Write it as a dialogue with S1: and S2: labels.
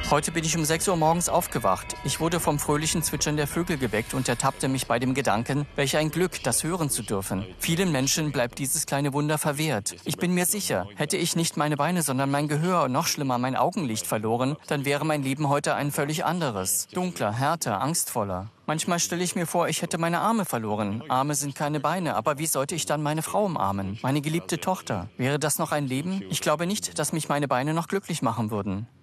S1: Heute bin ich um 6 Uhr morgens aufgewacht. Ich wurde vom fröhlichen Zwitschern der Vögel geweckt und ertappte mich bei dem Gedanken, welch ein Glück, das hören zu dürfen. Vielen Menschen bleibt dieses kleine Wunder verwehrt. Ich bin mir sicher, hätte ich nicht meine Beine, sondern mein Gehör und noch schlimmer mein Augenlicht verloren, dann wäre mein Leben heute ein völlig anderes. Dunkler, härter, angstvoller. Manchmal stelle ich mir vor, ich hätte meine Arme verloren. Arme sind keine Beine, aber wie sollte ich dann meine Frau umarmen? Meine geliebte Tochter. Wäre das noch ein Leben? Ich glaube nicht, dass mich meine Beine noch glücklich machen würden.